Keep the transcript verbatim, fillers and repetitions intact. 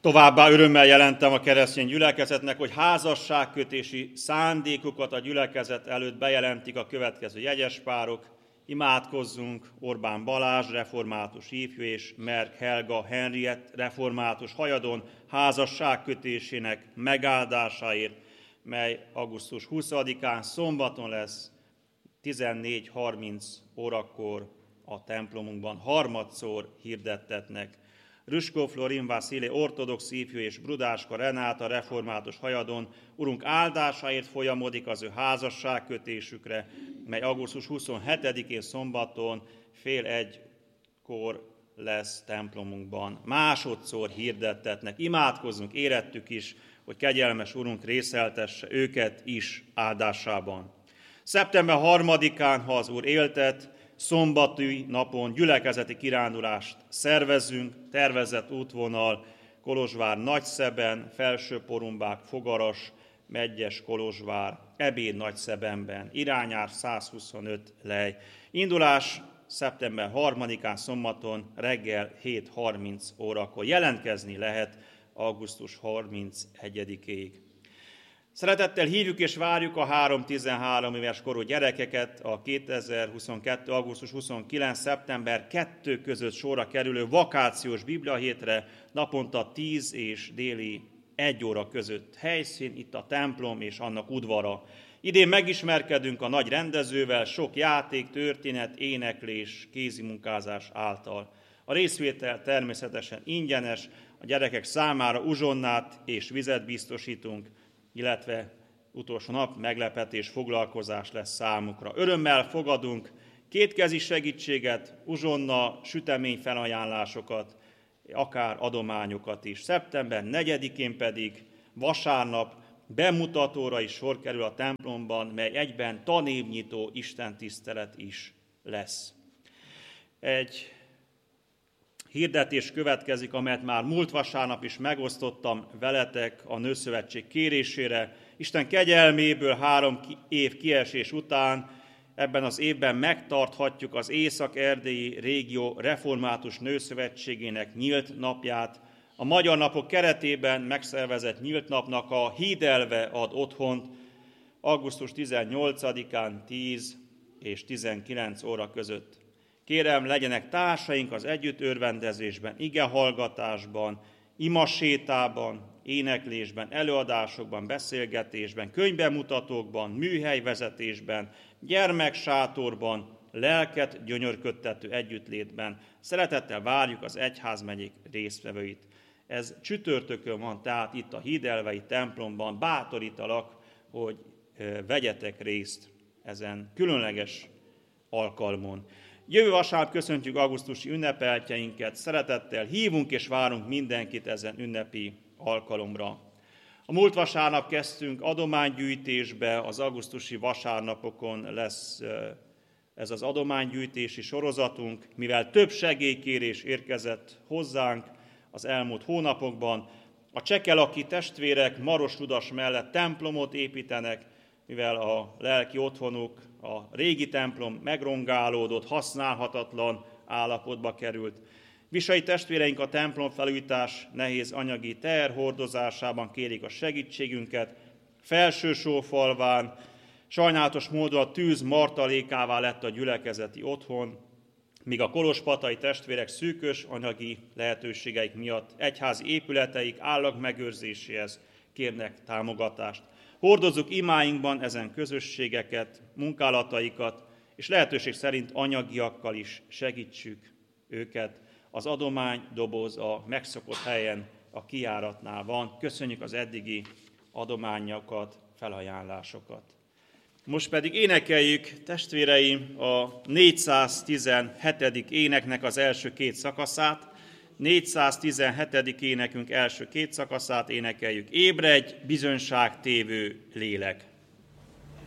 Továbbá örömmel jelentem a keresztény gyülekezetnek, hogy házasságkötési szándékukat a gyülekezet előtt bejelentik a következő jegyespárok. Imádkozzunk Orbán Balázs, református ifjú, és Merk Helga Henriett, református hajadon házasságkötésének megáldásáért, mely augusztus huszadikán szombaton lesz, tizennégy harminc órakor a templomunkban harmadszor hirdettetnek. Rüskó Florin Vasszilij, ortodox ifjú, és Brudáska Renáta, református hajadon urunk áldásáért folyamodik az ő házasságkötésükre, mely augusztus huszonhetedikén szombaton fél egykor lesz templomunkban. Másodszor hirdettetnek. Imádkozzunk érettük is, hogy kegyelmes Urunk részeltesse őket is áldásában. Szeptember harmadikán, ha az Úr éltet, szombati napon gyülekezeti kirándulást szervezünk, tervezett útvonal Kolozsvár Nagyszeben, Felsőporumbák, Fogaras, Medgyes Kolozsvár, Ebéd Nagyszebenben, irányár százhuszonöt lej. Indulás szeptember harmadikán szombaton reggel hét harminc órakor. Jelentkezni lehet augusztus harmincegyedikéig. Szeretettel hívjuk és várjuk a három-tizenhárom éves korú gyerekeket a kétezer-huszonkettő. augusztus huszonkilencedike. szeptember kettő között sorra kerülő vakációs bibliahétre naponta tíz és déli egy óra között. Helyszín itt a templom és annak udvara. Idén megismerkedünk a nagy rendezővel, sok játék, történet, éneklés, kézimunkázás által. A részvétel természetesen ingyenes, a gyerekek számára uzsonnát és vizet biztosítunk, illetve utolsó nap meglepetés, foglalkozás lesz számukra. Örömmel fogadunk kétkezi segítséget, uzsonna, sütemény felajánlásokat, akár adományokat is. szeptember negyedikén pedig vasárnap bemutatóra is sor kerül a templomban, mely egyben tanévnyitó istentisztelet is lesz. Egy hirdetés következik, amelyet már múlt vasárnap is megosztottam veletek a Nőszövetség kérésére. Isten kegyelméből három év kiesés után ebben az évben megtarthatjuk az Észak-erdélyi régió református nőszövetségének nyílt napját. A Magyar Napok keretében megszervezett nyílt napnak a Hídelve ad otthont augusztus tizennyolcadikán tíz és tizenkilenc óra között. Kérem, legyenek társaink az együtt örvendezésben, igehallgatásban, imasétában, éneklésben, előadásokban, beszélgetésben, könyvbemutatókban, műhelyvezetésben, gyermeksátorban, lelket gyönyörködtető együttlétben. Szeretettel várjuk az egyházmegyék résztvevőit. Ez csütörtökön van, tehát itt a Hídelvei templomban. Bátorítalak, hogy vegyetek részt ezen különleges alkalmon. Jövő vasárnap köszöntjük augusztusi ünnepeltjeinket, szeretettel hívunk és várunk mindenkit ezen ünnepi alkalomra. A múlt vasárnap kezdtünk adománygyűjtésbe, az augusztusi vasárnapokon lesz ez az adománygyűjtési sorozatunk, mivel több segélykérés érkezett hozzánk az elmúlt hónapokban. A csekelaki testvérek Maros-Ludas mellett templomot építenek, mivel a lelki otthonuk, a régi templom megrongálódott, használhatatlan állapotba került. Visai testvéreink a templom felújítás nehéz anyagi teher hordozásában kérik a segítségünket. Felsősófalván sajnálatos módon a tűz martalékává lett a gyülekezeti otthon, míg a kolozspatai testvérek szűkös anyagi lehetőségeik miatt egyházi épületeik állagmegőrzéséhez kérnek támogatást. Hordozzuk imáinkban ezen közösségeket, munkálataikat, és lehetőség szerint anyagiakkal is segítsük őket. Az adománydoboz a megszokott helyen, a kijáratnál van. Köszönjük az eddigi adományokat, felajánlásokat. Most pedig énekeljük, testvéreim, a négyszáztizenhetedik éneknek az első két szakaszát. négyszáztizenhetedik énekünk első két szakaszát énekeljük. Ébredj, bizonyságtévő lélek!